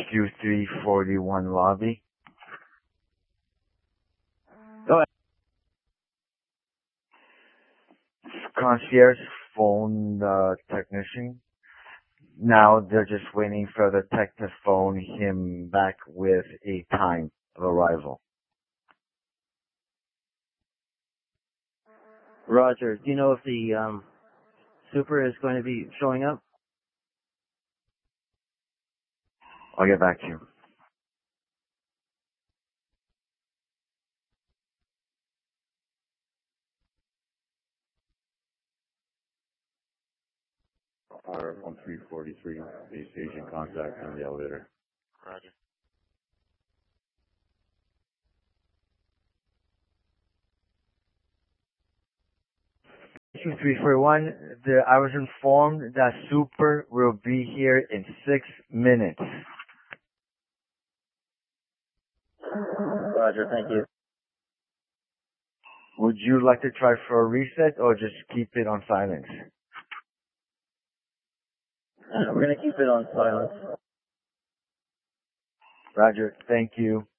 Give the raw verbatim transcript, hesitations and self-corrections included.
Q three forty-one lobby. Go ahead. Concierge phoned the technician. Now they're just waiting for the tech to phone him back with a time of arrival. Roger. Do you know if the um, super is going to be showing up? I'll get back to you. R one three forty-three, base agent contact on the elevator. Roger. Q three forty-one, the, I was informed that Super will be here in six minutes. Roger, thank you. Would you like to try for a reset or just keep it on silence? We're going to keep it on silence. Roger, thank you.